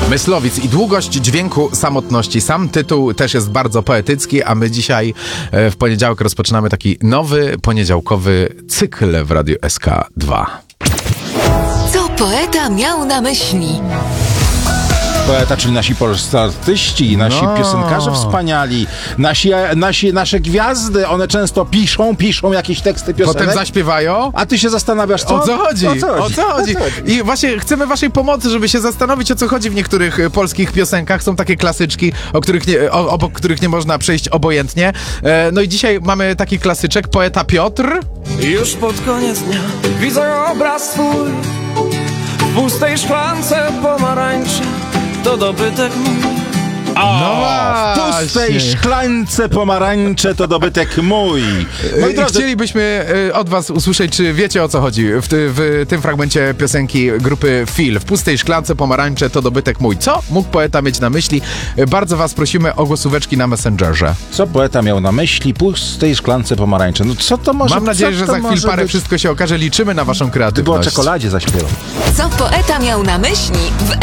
Myslowic i długość dźwięku samotności. Sam tytuł też jest bardzo poetycki, a my dzisiaj w poniedziałek rozpoczynamy taki nowy, poniedziałkowy cykl w Radiu SK2. Co poeta miał na myśli? Poeta, czyli nasi polscy artyści, nasi piosenkarze wspaniali, nasze gwiazdy, one często piszą jakieś teksty piosenek. Potem zaśpiewają. A ty się zastanawiasz, co? O co chodzi? O co chodzi? I właśnie chcemy waszej pomocy, żeby się zastanowić, o co chodzi w niektórych polskich piosenkach. Są takie klasyczki, obok których nie można przejść obojętnie. No i dzisiaj mamy taki klasyczek, poeta Piotr. Już pod koniec dnia widzę obraz twój w pustej szklance pomarańczy, to dobytek mój. W pustej szklance pomarańcze to dobytek mój. I chcielibyśmy od was usłyszeć, czy wiecie, o co chodzi w tym fragmencie piosenki grupy Fil. W pustej szklance pomarańcze to dobytek mój. Co mógł poeta mieć na myśli? Bardzo was prosimy o głosóweczki na Messengerze. Co poeta miał na myśli? Pustej szklance pomarańcze. No co to może Mam nadzieję, że za chwil parę być? wszystko się okaże. Liczymy na waszą Gdyby o kreatywność. czekoladzie zaśpiewał. Co poeta miał na myśli w